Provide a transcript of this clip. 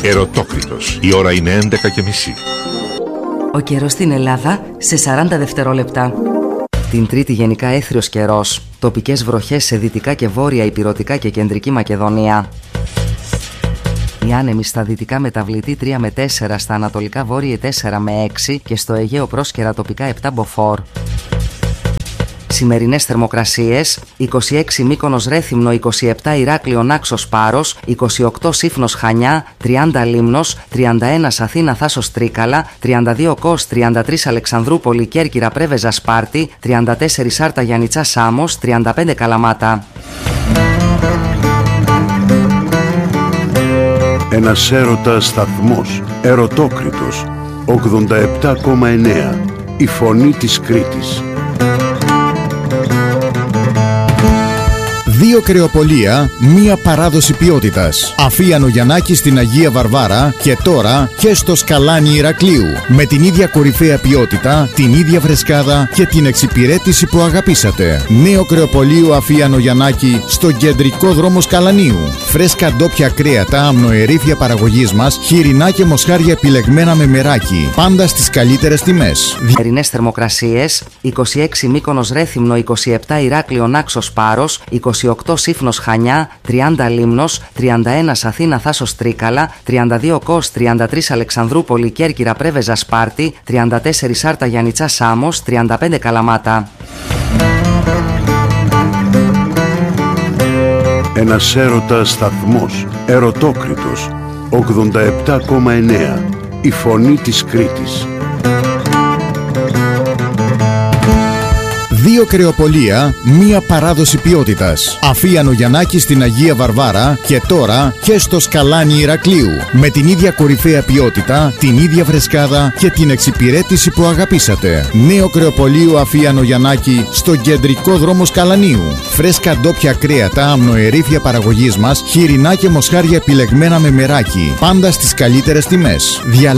Ερωτόκριτος. Η ώρα είναι 11:30. Ο καιρός στην Ελλάδα σε 40 δευτερόλεπτα. Την Τρίτη γενικά έθριος καιρός. Τοπικές βροχές σε δυτικά και βόρεια ηπειρωτικά και κεντρική Μακεδονία. Οι άνεμοι στα δυτικά μεταβλητή 3 με 4, στα ανατολικά βόρειοι 4 με 6 και στο Αιγαίο πρόσκαιρα τοπικά 7 μποφόρ. Σημερινές θερμοκρασίες: 26 Μύκονος Ρέθυμνο, 27 Ηράκλειο Νάξος Πάρος, 28 Σύφνος Χανιά, 30 Λίμνος, 31 Αθήνα Θάσος Τρίκαλα, 32 Κος, 33 Αλεξανδρούπολη Κέρκυρα Πρέβεζα Σπάρτη, 34 Σάρτα Γιαννιτσά Σάμος, 35 Καλαμάτα. Ένας έρωτας σταθμός, Ερωτόκριτος, 87,9. Η φωνή της Κρήτης. Δύο κρεοπολία, μία παράδοση ποιότητας. Αφίανο Γιαννάκη στην Αγία Βαρβάρα και τώρα και στο Σκαλάνι Ηρακλείου. Με την ίδια κορυφαία ποιότητα, την ίδια φρεσκάδα και την εξυπηρέτηση που αγαπήσατε. Νέο κρεοπολείο Αφίανο Γιαννάκη στο κεντρικό δρόμο Σκαλανίου. Φρέσκα ντόπια κρέατα, αμνοερήφια παραγωγής μας, χοιρινά και μοσχάρια επιλεγμένα με μεράκι. Πάντα στις καλύτερες τιμές. Σημερινές θερμοκρασίες: 26 Μύκονος Ρέθυμνο, 27 Ηράκλειο Νάξος Πάρος, 28 Σύφνος Χανιά, 30 Λίμνος, 31 Αθήνα Θάσος Τρίκαλα, 32 Κος, 33 Αλεξανδρούπολη Κέρκυρα Πρέβεζα Σπάρτη, 34 Σάρτα Γιαννιτσά Σάμος, 35 Καλαμάτα. Ένας έρωτας σταθμός, Ερωτόκριτος, 87,9. Η φωνή της Κρήτης. Δύο κρεοπολία, μία παράδοση ποιότητας. Αφίανο Γιαννάκη στην Αγία Βαρβάρα και τώρα και στο Σκαλάνι Ηρακλείου. Με την ίδια κορυφαία ποιότητα, την ίδια φρεσκάδα και την εξυπηρέτηση που αγαπήσατε. Νέο κρεοπολείο Αφίανο Γιαννάκη στο κεντρικό δρόμο Σκαλανίου. Φρέσκα ντόπια κρέατα, αμνοερήφια παραγωγής μας, χοιρινά και μοσχάρια επιλεγμένα με μεράκι. Πάντα στις καλύτερες τιμές.